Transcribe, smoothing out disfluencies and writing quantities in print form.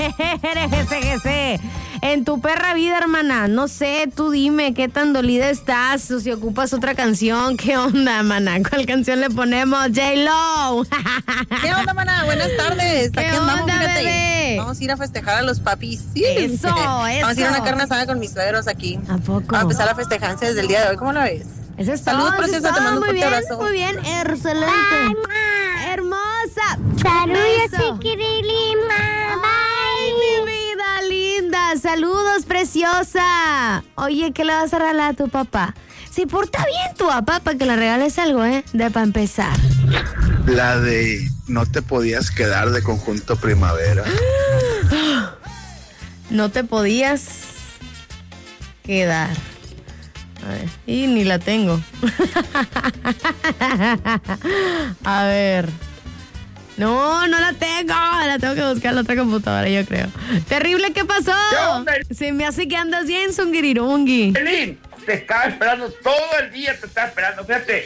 GC. En tu perra vida, hermana, no sé, tú dime qué tan dolida estás o si ocupas otra canción. ¿Qué onda, hermana? ¿Cuál canción le ponemos? J-Lo. ¿Qué onda, mana? Buenas tardes. ¿Qué Aquí andamos, onda, fíjate. bebé? Vamos a ir a festejar a los papis. Eso. Vamos a ir a una carne asada con mis suegros aquí. ¿A poco? Vamos a empezar a festejarse desde el día de hoy. ¿Cómo lo ves? Eso es Saludos, todo, eso preciosa, es te todo. mando un Muy fuerte bien, abrazo. muy bien, excelente. Hermosa. Saludos, Beso. chiquirilima. Ay, mi vida linda. Saludos, preciosa. Oye, ¿qué le vas a regalar a tu papá? Se porta bien tu papá para que le regales algo, para empezar. La de no te podías quedar de Conjunto Primavera. No te podías quedar. A ver, y ni la tengo. A ver. No la tengo. La tengo que buscar en la otra computadora, yo creo. Terrible, ¿qué pasó? ¿Qué onda? Se me hace que andas bien, Zungirirungi. Pelín, te estaba esperando todo el día, te estaba esperando. Fíjate,